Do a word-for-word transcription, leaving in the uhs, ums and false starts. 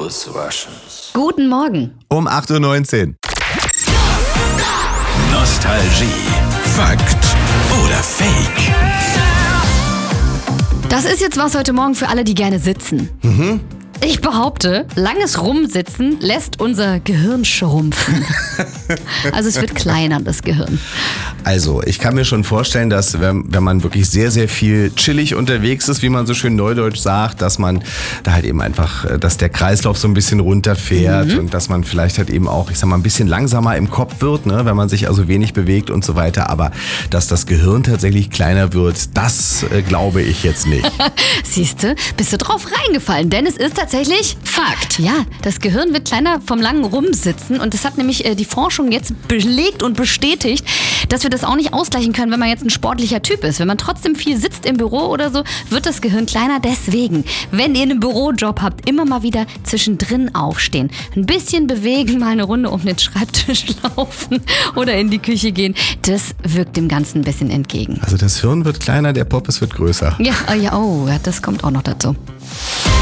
Auswaschens. Guten Morgen. Um acht Uhr neunzehn. Nostalgie. Fakt oder Fake? Das ist jetzt was heute Morgen für alle, die gerne sitzen. Mhm. Ich behaupte, langes Rumsitzen lässt unser Gehirn schrumpfen. Also es wird kleiner, das Gehirn. Also, ich kann mir schon vorstellen, dass wenn, wenn man wirklich sehr, sehr viel chillig unterwegs ist, wie man so schön neudeutsch sagt, dass man da halt eben einfach, dass der Kreislauf so ein bisschen runterfährt mhm. und dass man vielleicht halt eben auch, ich sag mal, ein bisschen langsamer im Kopf wird, ne, wenn man sich also wenig bewegt und so weiter. Aber dass das Gehirn tatsächlich kleiner wird, das äh, glaube ich jetzt nicht. Siehste, bist du drauf reingefallen, denn es ist tatsächlich Fakt. Ja, das Gehirn wird kleiner vom langen Rumsitzen und das hat nämlich äh, die Forschung jetzt belegt und bestätigt, dass wir das auch nicht ausgleichen können, wenn man jetzt ein sportlicher Typ ist. Wenn man trotzdem viel sitzt im Büro oder so, wird das Gehirn kleiner. Deswegen, wenn ihr einen Bürojob habt, immer mal wieder zwischendrin aufstehen. Ein bisschen bewegen, mal eine Runde um den Schreibtisch laufen oder in die Küche gehen. Das wirkt dem Ganzen ein bisschen entgegen. Also das Hirn wird kleiner, der Poppes wird größer. Ja, oh, ja, oh, das kommt auch noch dazu.